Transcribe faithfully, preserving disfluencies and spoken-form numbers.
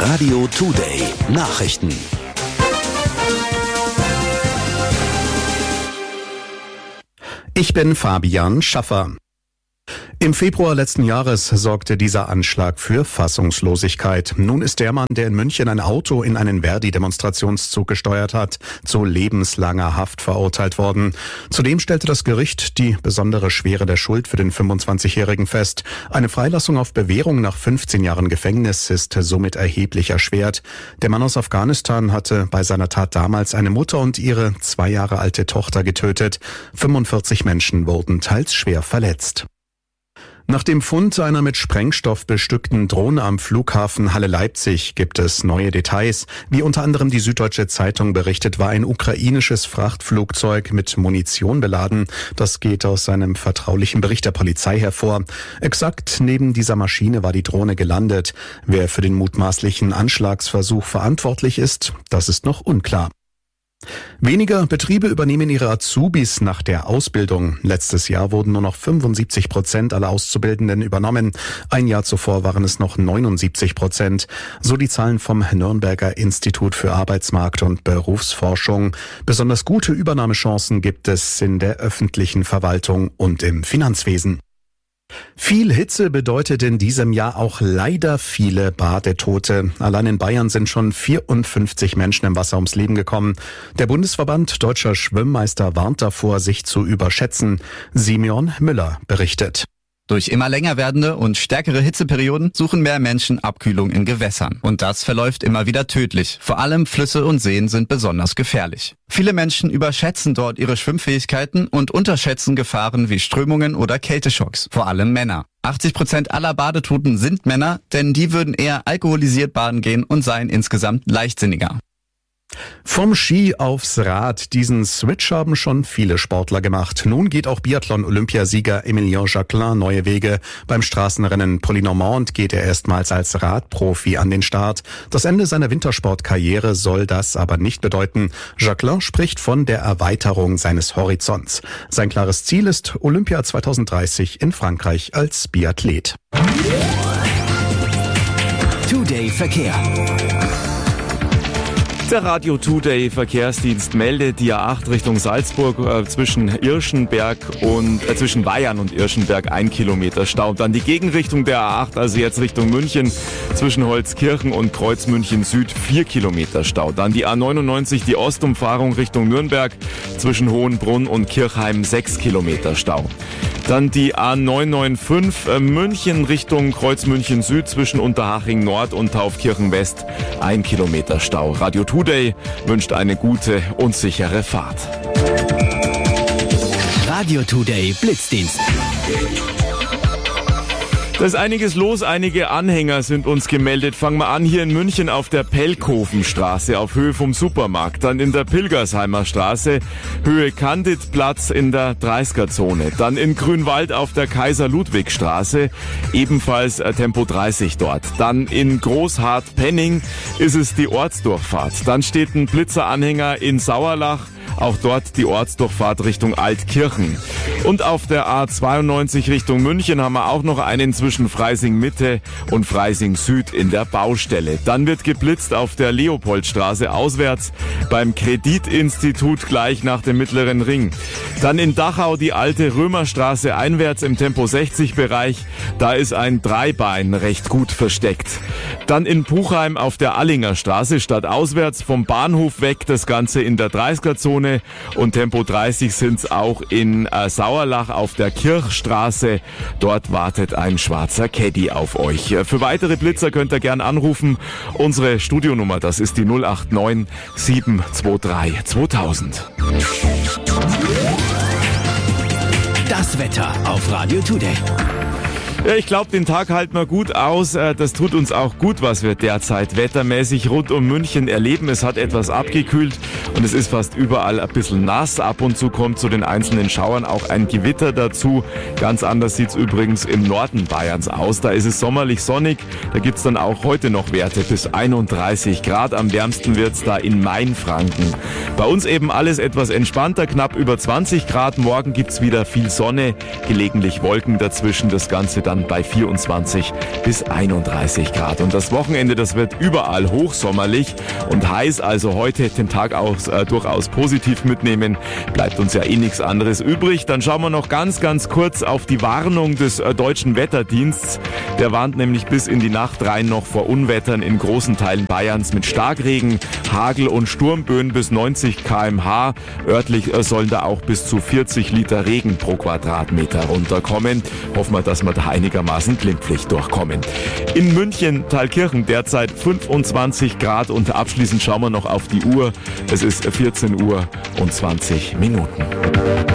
Radio Today Nachrichten. Ich bin Fabian Schaffer. Im Februar letzten Jahres sorgte dieser Anschlag für Fassungslosigkeit. Nun ist der Mann, der in München ein Auto in einen Verdi-Demonstrationszug gesteuert hat, zu lebenslanger Haft verurteilt worden. Zudem stellte das Gericht die besondere Schwere der Schuld für den fünfundzwanzigjährigen fest. Eine Freilassung auf Bewährung nach fünfzehn Jahren Gefängnis ist somit erheblich erschwert. Der Mann aus Afghanistan hatte bei seiner Tat damals eine Mutter und ihre zwei Jahre alte Tochter getötet. fünfundvierzig Menschen wurden teils schwer verletzt. Nach dem Fund einer mit Sprengstoff bestückten Drohne am Flughafen Halle-Leipzig gibt es neue Details. Wie unter anderem die Süddeutsche Zeitung berichtet, war ein ukrainisches Frachtflugzeug mit Munition beladen. Das geht aus einem vertraulichen Bericht der Polizei hervor. Exakt neben dieser Maschine war die Drohne gelandet. Wer für den mutmaßlichen Anschlagsversuch verantwortlich ist, das ist noch unklar. Weniger Betriebe übernehmen ihre Azubis nach der Ausbildung. Letztes Jahr wurden nur noch fünfundsiebzig Prozent aller Auszubildenden übernommen. Ein Jahr zuvor waren es noch neunundsiebzig Prozent. So die Zahlen vom Nürnberger Institut für Arbeitsmarkt und Berufsforschung. Besonders gute Übernahmechancen gibt es in der öffentlichen Verwaltung und im Finanzwesen. Viel Hitze bedeutet in diesem Jahr auch leider viele Badetote. Allein in Bayern sind schon vierundfünfzig Menschen im Wasser ums Leben gekommen. Der Bundesverband Deutscher Schwimmmeister warnt davor, sich zu überschätzen. Simeon Müller berichtet. Durch immer länger werdende und stärkere Hitzeperioden suchen mehr Menschen Abkühlung in Gewässern. Und das verläuft immer wieder tödlich. Vor allem Flüsse und Seen sind besonders gefährlich. Viele Menschen überschätzen dort ihre Schwimmfähigkeiten und unterschätzen Gefahren wie Strömungen oder Kälteschocks. Vor allem Männer. achtzig Prozent aller Badetoten sind Männer, denn die würden eher alkoholisiert baden gehen und seien insgesamt leichtsinniger. Vom Ski aufs Rad. Diesen Switch haben schon viele Sportler gemacht. Nun geht auch Biathlon-Olympiasieger Emilien Jacquelin neue Wege. Beim Straßenrennen Paris-Normand geht er erstmals als Radprofi an den Start. Das Ende seiner Wintersportkarriere soll das aber nicht bedeuten. Jacquelin spricht von der Erweiterung seines Horizonts. Sein klares Ziel ist Olympia zweitausenddreißig in Frankreich als Biathlet. Today Verkehr. Der Radio Today Verkehrsdienst meldet die A acht Richtung Salzburg äh, zwischen Irschenberg und äh, zwischen Weyern und Irschenberg ein Kilometer Stau. Dann die Gegenrichtung der A acht, also jetzt Richtung München zwischen Holzkirchen und Kreuz München Süd vier Kilometer Stau. Dann die A neunundneunzig, die Ostumfahrung Richtung Nürnberg zwischen Hohenbrunn und Kirchheim sechs Kilometer Stau. Dann die A neunhundertfünfundneunzig äh, München Richtung Kreuz München Süd zwischen Unterhaching Nord und Taufkirchen West ein Kilometer Stau. Radio Today wünscht eine gute und sichere Fahrt. Radio Today Blitzdienst. Da ist einiges los, einige Anhänger sind uns gemeldet. Fangen wir an hier in München auf der Pelkhofenstraße auf Höhe vom Supermarkt. Dann in der Pilgersheimer Straße, Höhe Candidplatz in der dreißiger-Zone. Dann in Grünwald auf der Kaiser-Ludwig-Straße, ebenfalls Tempo dreißig dort. Dann in Großhardt-Penning ist es die Ortsdurchfahrt. Dann steht ein Blitzeranhänger in Sauerlach. Auch dort die Ortsdurchfahrt Richtung Altkirchen. Und auf der A zweiundneunzig Richtung München haben wir auch noch einen zwischen Freising Mitte und Freising Süd in der Baustelle. Dann wird geblitzt auf der Leopoldstraße auswärts beim Kreditinstitut gleich nach dem Mittleren Ring. Dann in Dachau die alte Römerstraße einwärts im Tempo sechzig Bereich. Da ist ein Dreibein recht gut versteckt. Dann in Puchheim auf der Allinger Straße statt auswärts vom Bahnhof weg, das Ganze in der dreißiger-Zone. Und Tempo dreißig sind's auch in äh, Sauerlach auf der Kirchstraße. Dort wartet ein schwarzer Caddy auf euch. Äh, für weitere Blitzer könnt ihr gern anrufen. Unsere Studionummer, das ist die null acht neun sieben zwei drei zweitausend. Das Wetter auf Radio Today. Ja, ich glaube, den Tag halten wir gut aus. Das tut uns auch gut, was wir derzeit wettermäßig rund um München erleben. Es hat etwas abgekühlt und es ist fast überall ein bisschen nass. Ab und zu kommt zu den einzelnen Schauern auch ein Gewitter dazu. Ganz anders sieht's übrigens im Norden Bayerns aus. Da ist es sommerlich sonnig. Da gibt's dann auch heute noch Werte bis einunddreißig Grad. Am wärmsten wird's da in Mainfranken. Bei uns eben alles etwas entspannter, knapp über zwanzig Grad. Morgen gibt's wieder viel Sonne, gelegentlich Wolken dazwischen. Das Ganze dann dann bei vierundzwanzig bis einunddreißig Grad. Und das Wochenende, das wird überall hochsommerlich und heiß, also heute den Tag auch äh, durchaus positiv mitnehmen. Bleibt uns ja eh nichts anderes übrig. Dann schauen wir noch ganz, ganz kurz auf die Warnung des äh, Deutschen Wetterdienstes. Der warnt nämlich bis in die Nacht rein noch vor Unwettern in großen Teilen Bayerns mit Starkregen, Hagel und Sturmböen bis neunzig Kilometer pro Stunde. Örtlich äh, sollen da auch bis zu vierzig Liter Regen pro Quadratmeter runterkommen. Hoffen wir, dass wir da einigermaßen glimpflich durchkommen. In München, Thalkirchen derzeit fünfundzwanzig Grad und abschließend schauen wir noch auf die Uhr. Es ist vierzehn Uhr und zwanzig Minuten.